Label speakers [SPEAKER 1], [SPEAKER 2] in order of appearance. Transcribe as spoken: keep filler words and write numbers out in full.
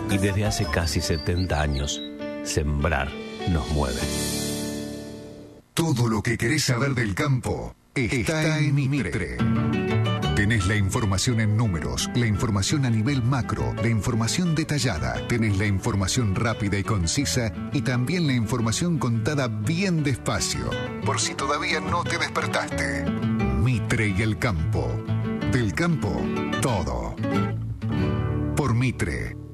[SPEAKER 1] Y desde hace casi setenta años, sembrar nos mueve.
[SPEAKER 2] Todo lo que querés saber del campo está, está en Mitre. Tenés la información en números, la información a nivel macro, la información detallada, tenés la información rápida y concisa y también la información contada bien despacio, por si todavía no te despertaste. Mitre y el campo. Del campo, todo. Por Mitre.